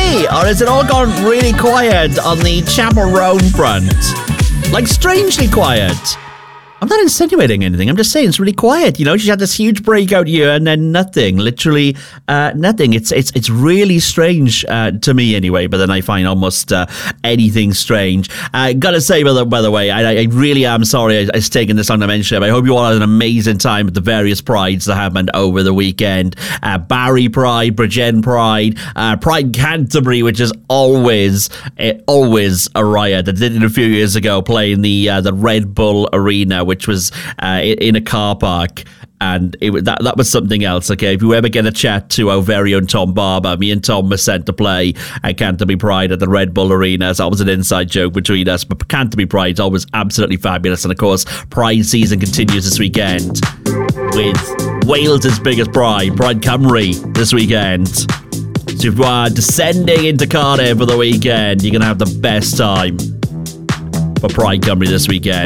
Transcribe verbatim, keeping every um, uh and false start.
me? Or has it all gone really quiet on the Chapel Roan front? Like, strangely quiet. I'm not insinuating anything. I'm just saying it's really quiet. You know, she had this huge breakout year and then nothing. Literally uh, nothing. It's it's it's really strange uh, to me anyway. But then I find almost uh, anything strange. I uh, gotta say, by the, by the way, I, I really am sorry I, it's taken this long to mention it. I hope you all had an amazing time at the various prides that happened over the weekend. Uh, Barry Pride, Bridgend Pride, uh, Pride Canterbury, which is always uh, always a riot. I did it a few years ago, playing the uh, the Red Bull Arena, which was uh, in a car park, and it that that was something else. Okay, if you ever get a chat to our very own Tom Barber, me and Tom were sent to play at Canterbury Pride at the Red Bull Arena. So that was an inside joke between us, but Canterbury Pride is always absolutely fabulous. And of course, Pride season continues this weekend with Wales' biggest pride, Pride Cymru, this weekend. So if you are descending into Cardiff for the weekend, you're going to have the best time for Pride Cymru this weekend.